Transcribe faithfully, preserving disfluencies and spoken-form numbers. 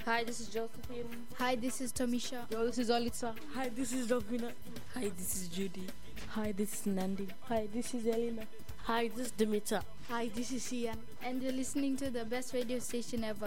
Hi, this is Josephine. Hi, this is Tomisha. Yo, this is Olitsa. Hi, this is Ravina. Hi, this is Judy. Hi, this is Nandi. Hi, this is Elena. Hi, this is Dimitra. Hi, this is Ian. And you're listening to the best radio station ever.